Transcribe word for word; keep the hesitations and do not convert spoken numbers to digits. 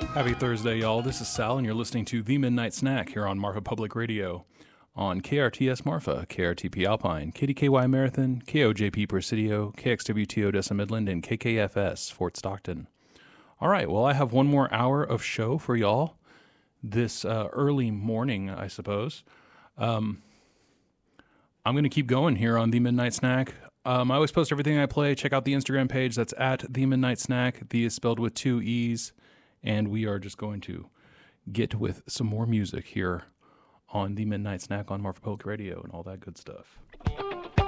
Happy Thursday, y'all. This is Sal, and you're listening to The Midnight Snack here on Marfa Public Radio on K R T S Marfa, K R T P Alpine, K D K Y Marathon, K O J P Presidio, K X W T Odessa Midland, and K K F S Fort Stockton. All right, well, I have one more hour of show for y'all this uh, early morning, I suppose. Um, I'm going to keep going here on The Midnight Snack. Um, I always post everything I play. Check out the Instagram page. That's at The Midnight Snack. The is spelled with two E's. And we are just going to get with some more music here on The Midnight Snack on Marfa Public Radio and all that good stuff.